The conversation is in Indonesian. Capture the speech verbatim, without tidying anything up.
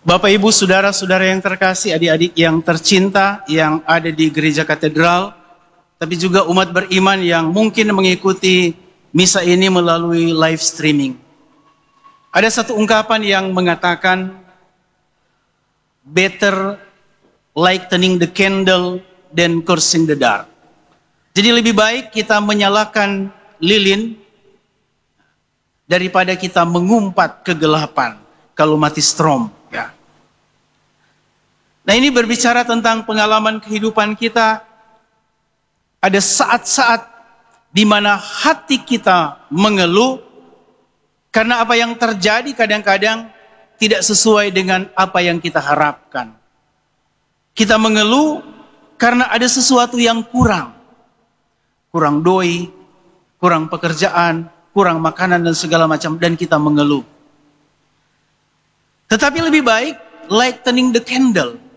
Bapak, Ibu, saudara-saudara yang terkasih, adik-adik yang tercinta yang ada di gereja katedral, tapi juga umat beriman yang mungkin mengikuti misa ini melalui live streaming. Ada satu ungkapan yang mengatakan, better lightening the candle than cursing the dark. Jadi lebih baik kita menyalakan lilin daripada kita mengumpat kegelapan kalau mati strom. Ya. Nah, ini berbicara tentang pengalaman kehidupan kita. Ada saat-saat di mana hati kita mengeluh karena apa yang terjadi kadang-kadang tidak sesuai dengan apa yang kita harapkan. Kita mengeluh karena ada sesuatu yang kurang. Kurang doi, kurang pekerjaan, kurang makanan dan segala macam, dan kita mengeluh. Tetapi lebih baik lightening the candle.